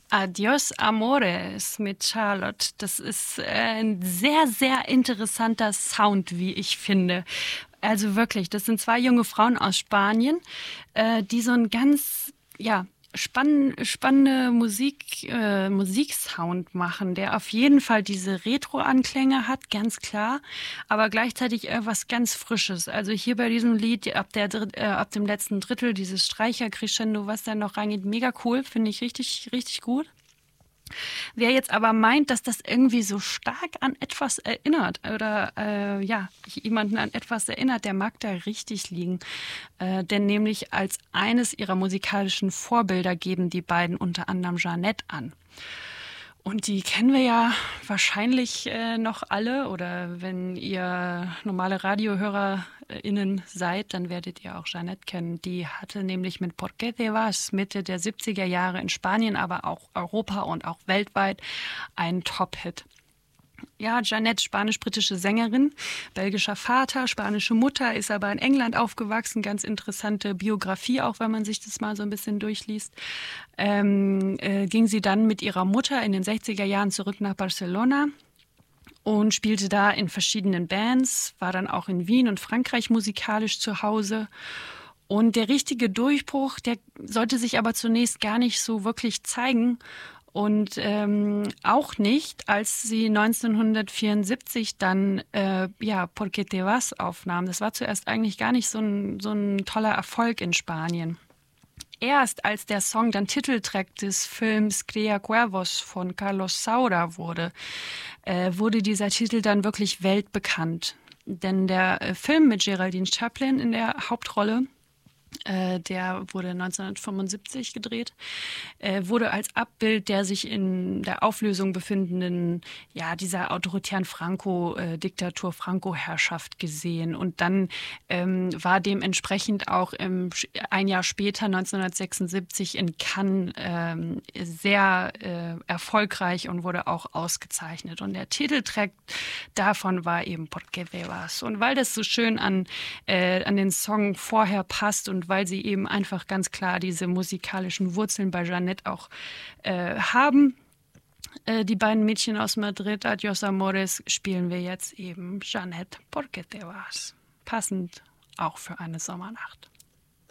Adios Amores mit Charlotte. Das ist ein sehr, sehr interessanter Sound, wie ich finde. Also wirklich, das sind zwei junge Frauen aus Spanien, die so ein ganz, ja, spannende Musiksound machen, der auf jeden Fall diese Retro-Anklänge hat, ganz klar, aber gleichzeitig was ganz Frisches. Also hier bei diesem Lied, ab dem letzten Drittel, dieses Streicher-Crescendo, was da noch reingeht, mega cool, finde ich richtig, richtig gut. Wer jetzt aber meint, dass das irgendwie so stark an etwas erinnert oder ja, jemanden an etwas erinnert, der mag da richtig liegen. Denn nämlich als eines ihrer musikalischen Vorbilder geben die beiden unter anderem Jeanette an. Und die kennen wir ja wahrscheinlich noch alle. Oder wenn ihr normale RadiohörerInnen seid, dann werdet ihr auch Jeanette kennen. Die hatte nämlich mit Por qué te vas Mitte der 70er Jahre in Spanien, aber auch Europa und auch weltweit einen Top-Hit. Ja, Jeanette, spanisch-britische Sängerin, belgischer Vater, spanische Mutter, ist aber in England aufgewachsen. Ganz interessante Biografie, auch wenn man sich das mal so ein bisschen durchliest. Ging sie dann mit ihrer Mutter in den 60er Jahren zurück nach Barcelona und spielte da in verschiedenen Bands, war dann auch in Wien und Frankreich musikalisch zu Hause. Und der richtige Durchbruch, der sollte sich aber zunächst gar nicht so wirklich zeigen. Und auch nicht, als sie 1974 dann ja, Por qué te vas aufnahm. Das war zuerst eigentlich gar nicht so ein toller Erfolg in Spanien. Erst als der Song dann Titeltrack des Films Cría Cuervos von Carlos Saura wurde, wurde dieser Titel dann wirklich weltbekannt. Denn der Film mit Geraldine Chaplin in der Hauptrolle, der wurde 1975 gedreht, wurde als Abbild der sich in der Auflösung befindenden, ja, dieser autoritären Franco-Diktatur, Franco-Herrschaft gesehen. Und dann war dementsprechend auch ein Jahr später, 1976, in Cannes sehr erfolgreich und wurde auch ausgezeichnet. Und der Titeltrack davon war eben Por qué te vas. Und weil das so schön an den Song vorher passt und weil sie eben einfach ganz klar diese musikalischen Wurzeln bei Jeanette auch haben. Die beiden Mädchen aus Madrid, Adios Amores, spielen wir jetzt eben Jeanette, Por qué te vas. Passend auch für eine Sommernacht.